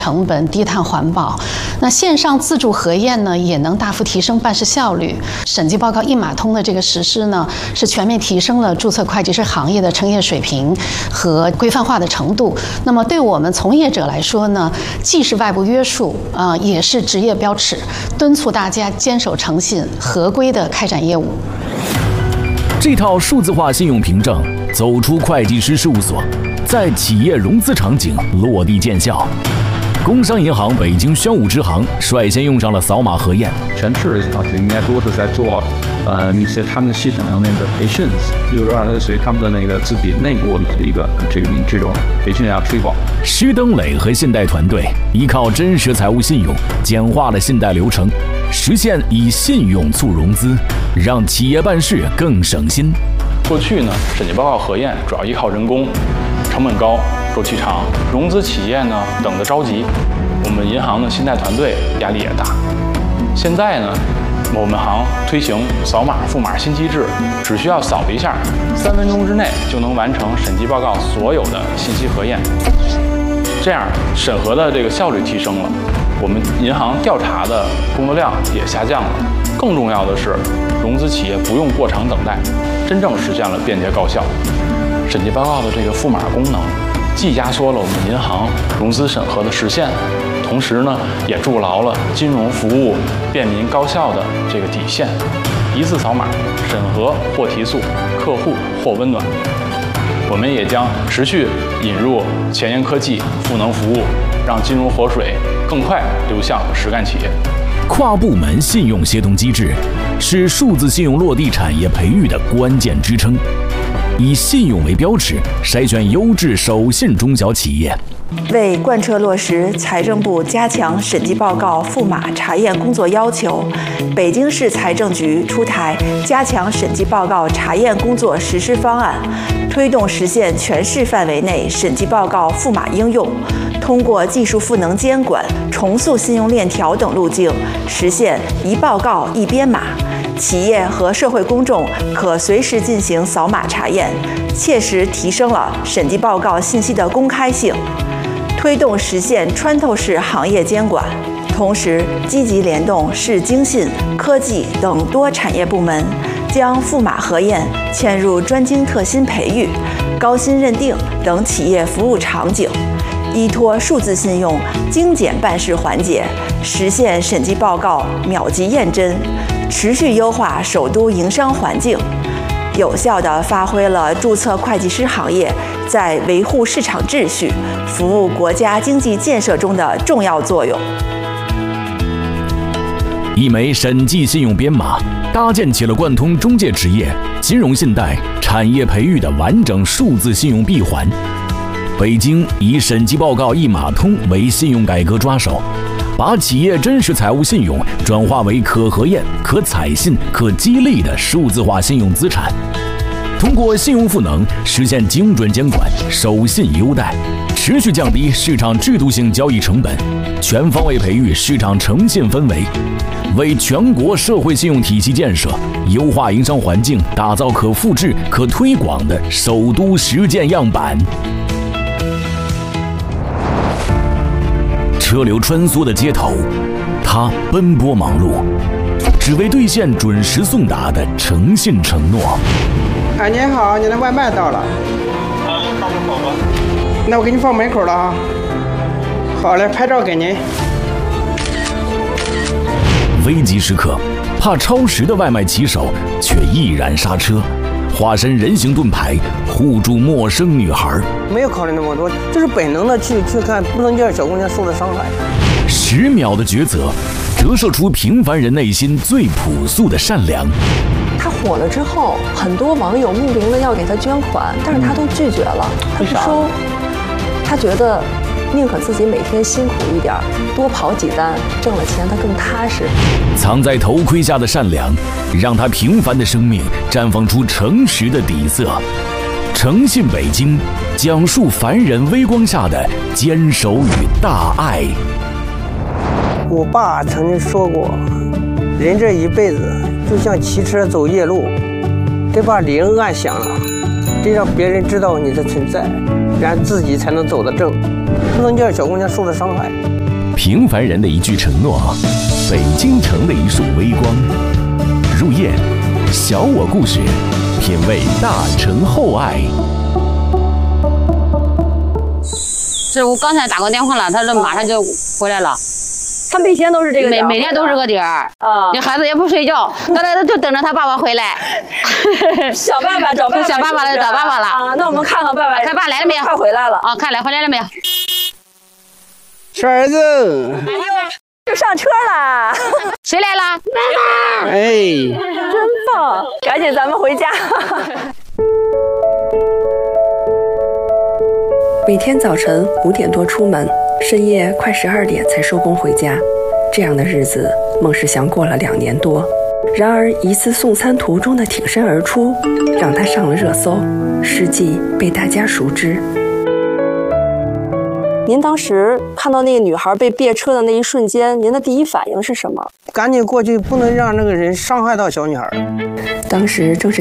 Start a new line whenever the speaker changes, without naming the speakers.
成本、低碳环保。那线上自助核验呢，也能大幅提升办事效率。审计报告一码通的这个实施呢，是全面提升了注册会计师行业的从业水平和规范化的程度。那么对我们从业者来说呢，既是外部约束也是职业标尺，敦促大家坚守诚信、合规的开展业务。
这套数字化信用凭证走出会计师事务所，在企业融资场景落地见效。工商银行北京宣武支行率先用上了扫码核验，
全市应该多是在做一些他们的系统上面的培训，就是让随他们的那个自己内部的一个这种培训推广。
施登磊和信贷团队依靠真实财务信用，简化了信贷流程，实现以信用促融资，让企业办事更省心。
过去呢，审计报告核验主要依靠人工，成本高，周期长，融资企业呢等得着急，我们银行的信贷团队压力也大。现在呢，我们行推行扫码付码新机制，只需要扫一下，3分钟之内就能完成审计报告所有的信息核验，这样审核的这个效率提升了，我们银行调查的工作量也下降了。更重要的是，融资企业不用过长等待，真正实现了便捷高效。审计报告的这个付码功能，既压缩了我们银行融资审核的时限，同时呢，也筑牢了金融服务便民高效的这个底线。一次扫码，审核或提速，客户或温暖。我们也将持续引入前沿科技、赋能服务，让金融活水更快流向实干企业。
跨部门信用协同机制是数字信用落地产业培育的关键支撑，以信用为标尺，筛选优质守信中小企业。
为贯彻落实财政部加强审计报告付码查验工作要求，北京市财政局出台加强审计报告查验工作实施方案，推动实现全市范围内审计报告付码应用，通过技术赋能监管、重塑信用链条等路径，实现一报告一编码。企业和社会公众可随时进行扫码查验，切实提升了审计报告信息的公开性，推动实现穿透式行业监管。同时，积极联动市经信、科技等多产业部门，将付码核验嵌入专精特新培育、高薪认定等企业服务场景，依托数字信用精简办事环节，实现审计报告秒级验真，持续优化首都营商环境，有效地发挥了注册会计师行业在维护市场秩序、服务国家经济建设中的重要作用。
一枚审计信用编码，搭建起了贯通中介职业、金融信贷、产业培育的完整数字信用闭环。北京以审计报告一码通为信用改革抓手，把企业真实财务信用转化为可核验、可采信、可激励的数字化信用资产。通过信用赋能，实现精准监管、守信优待，持续降低市场制度性交易成本，全方位培育市场诚信氛围，为全国社会信用体系建设、优化营商环境打造可复制、可推广的首都实践样板。车流穿梭的街头，他奔波忙碌，只为兑现准时送达的诚信承诺。
哎，您好，您的外卖到了。
啊，放门口吧。
那我给你放门口了啊。好嘞，拍照给您。
危急时刻，怕超时的外卖骑手却毅然刹车，化身人形盾牌，护住陌生女孩。
没有考虑那么多，就是本能的去看，不能让小姑娘受了伤害。
10秒的抉择，折射出平凡人内心最朴素的善良。
他火了之后，很多网友慕名的要给他捐款，但是他都拒绝了。他是说，他觉得宁可自己每天辛苦一点，多跑几单，挣了钱他更踏实。
藏在头盔下的善良，让他平凡的生命绽放出诚实的底色。诚信北京，讲述凡人微光下的坚守与大爱。
我爸曾经说过，人这一辈子就像骑车走夜路，得把铃按响了，得让别人知道你的存在，然后自己才能走得正。 不能叫小姑娘受到伤害。
平凡人的一句承诺，北京城的一束微光。入夜，小我故事，品味大城厚爱。
是我刚才打过电话了，他说马上就回来了。
他每天都是这个点，
每天都是个点儿
啊。
你孩子也不睡觉，他就等着他爸爸回来。
小爸爸找爸爸，
小爸爸来找爸爸了
啊！那我们看看爸爸，
他爸来了没有？
快回来了
啊！回来了没有？
是儿子。
哎呦，就上车啦！
谁来了？
妈妈。哎，
真棒！赶紧咱们回家。每天早晨5点多出门，深夜快12点才收工回家，这样的日子，孟世祥过了2年多。然而，一次送餐途中的挺身而出，让他上了热搜，事迹被大家熟知。您当时看到那个女孩被别车的那一瞬间，您的第一反应是什么？
赶紧过去，不能让那个人伤害到小女孩。
当时正是